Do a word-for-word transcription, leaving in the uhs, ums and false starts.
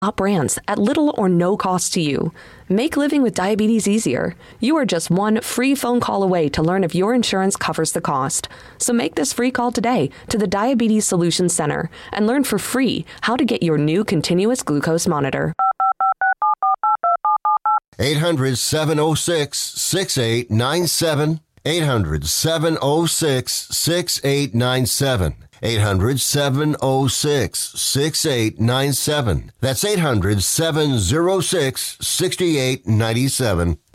top brands at little or no cost to you. Make living with diabetes easier. You are just one free phone call away to learn if your insurance covers the cost. So make this free call today to the Diabetes Solutions Center and learn for free how to get your new continuous glucose monitor. eight hundred, seven oh six, six eight nine seven. eight hundred, seven oh six, six eight nine seven. eight hundred, seven oh six, six eight nine seven. That's eight hundred, seven oh six, six eight nine seven.